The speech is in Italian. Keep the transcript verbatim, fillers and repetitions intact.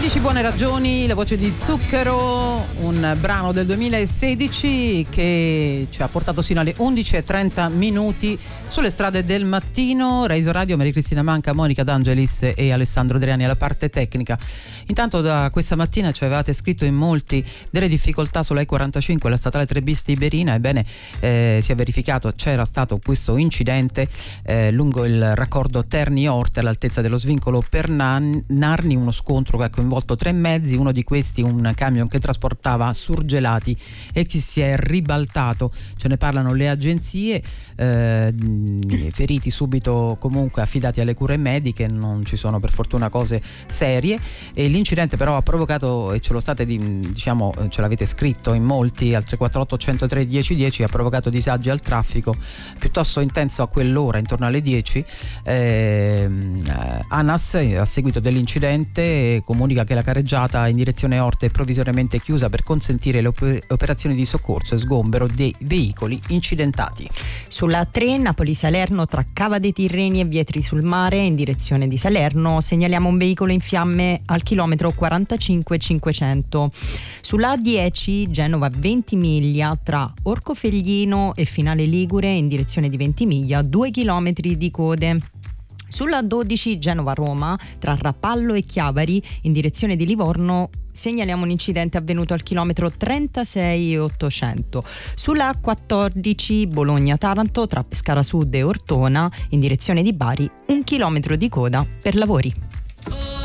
undici buone ragioni, la voce di Zucchero, un brano del duemilasedici che ci ha portato sino alle undici e trenta minuti sulle strade del mattino. Reso Radio, Maria Cristina Manca, Monica D'Angelis e Alessandro Driani alla parte tecnica. Intanto da questa mattina ci avevate scritto in molti delle difficoltà sulla E quarantacinque, la statale tre bis Tiberina. Ebbene, eh, si è verificato, c'era stato questo incidente eh, lungo il raccordo Terni-Orte all'altezza dello svincolo per Nan- Narni, uno scontro che ha coinvolto tre mezzi, uno di questi un camion che trasportava surgelati e che si è ribaltato. Ce ne parlano le agenzie, eh, feriti subito comunque affidati alle cure mediche, non ci sono per fortuna cose serie, e l'incidente però ha provocato, e ce lo state diciamo ce l'avete scritto in molti al tre quattro otto uno zero tre uno zero uno zero, ha provocato disagi al traffico piuttosto intenso a quell'ora, intorno alle dieci. eh, ANAS a seguito dell'incidente comunica che la carreggiata in direzione Orte è provvisoriamente chiusa per consentire le op- operazioni di soccorso e sgombero dei veicoli incidentati. Sulla tre Napoli-Salerno tra Cava dei Tirreni e Vietri sul Mare in direzione di Salerno segnaliamo un veicolo in fiamme al chilometro quarantacinque cinquecento. Sulla A dieci Genova Ventimiglia tra Orcofelglino e Finale Ligure in direzione di Ventimiglia, due chilometri di code. Sulla dodici Genova-Roma tra Rapallo e Chiavari in direzione di Livorno segnaliamo un incidente avvenuto al chilometro trentasei e ottocento. Sulla quattordici Bologna-Taranto tra Pescara Sud e Ortona in direzione di Bari, un chilometro di coda per lavori.